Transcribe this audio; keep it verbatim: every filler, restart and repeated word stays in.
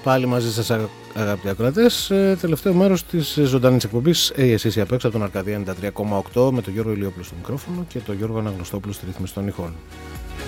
Πάλι μαζί σας αγαπητοί ακροατές, τελευταίο μέρος της ζωντανής εκπομπής «Hey, εσείς ή απ' έξω» από τον Αρκαδία ενενήντα τρία κόμμα οκτώ με τον Γιώργο Ηλιόπουλο στο μικρόφωνο και τον Γιώργο Αναγνωστόπουλο στη ρύθμιση των ηχών.